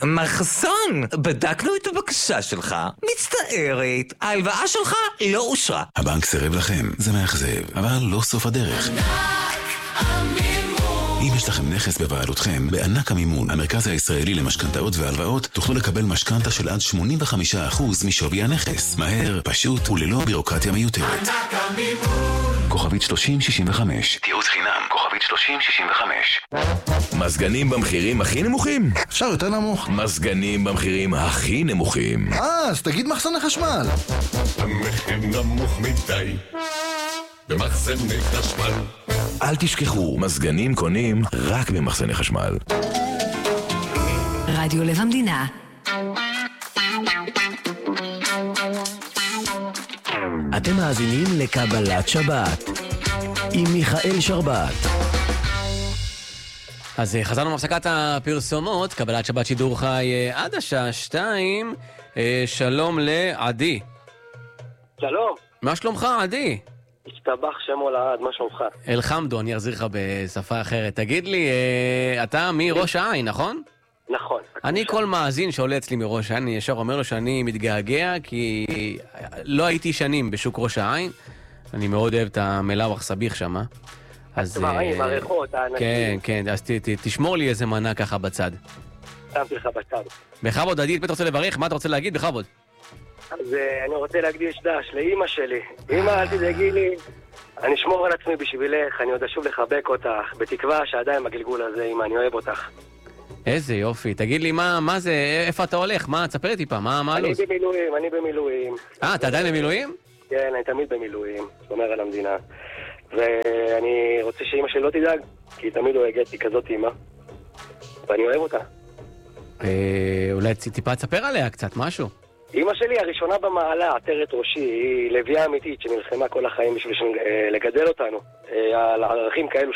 מחסון, בדקנו את הבקשה שלך, מצטערת, ההלוואה שלך לא אושרה. הבנק סירב לכם, זה מאכזב, אבל לא סוף הדרך. אם יש לכם נכס בבעלותכם, בענק המימון, המרכז הישראלי למשכנתאות והלוואות, תוכלו לקבל משכנתה של עד 85% משווי הנכס. מהר, פשוט וללא בירוקרטיה מיותרת. ענק המימון. כוכבית 3065. תיעוץ חינם, כוכבית 3065. מזגנים במחירים הכי נמוכים? אפשר יותר נמוך. מזגנים במחירים הכי נמוכים. אז תגיד מחסני חשמל. המחיר נמוך מדי במחסני חשמל. אל תשכחו, מזגנים קונים רק במחסני חשמל. רדיו לב המדינה. אתם מאזינים לקבלת שבת עם מיכאל שרבת. אז חזרנו מהפסקת הפרסומות, קבלת שבת שידור חי עד השעה 2. שלום לעדי. שלום. מה שלומך עדי? השתבח שמו לעד, מה שלומך? אלחמדו, אני אחזיר לך בשפה אחרת. תגיד לי, אתה מראש העין, נכון? נכון. אני כל מאזין שעולה אצלי מראש העין, אני ישר אומר לו שאני מתגעגע, כי לא הייתי שנים בשוק ראש העין. אני מאוד אוהב את המלאווח סביח שם. הדברים, הריחות, האנשים. כן, כן, אז תשמור לי איזה מנה ככה בצד. שמתי לך בצד. בכבוד, עדי, אתה רוצה לברך? מה אתה רוצה להגיד? בכבוד. אז אני רוצה להקדיש דש לאמא שלי. אמא, אל תדאגי לי, אני אשמור על עצמי בשבילך, אני עוד אשוב לחבק אותך, בתקווה שעדיין בגלגול הזה, אמא, אני אוהב אותך. איזה יופי, תגיד לי מה זה, איפה אתה הולך? מה, תספר לי טיפה, מה הלו"ז? אני במילואים. אתה עדיין במילואים? כן, אני תמיד במילואים, שומר על המדינה. ואני רוצה שאמא שלי לא תדאג, כי היא תמיד אוהגת, היא כזאת אמא, ואני אוהב אותה. אולי טיפה תספר עליה קצת, משהו. אמא שלי הראשונה במעלה, עטרת ראשי, היא לביאה אמיתית שנלחמה כל החיים בשביל לגדל אותנו על ערכים כאלו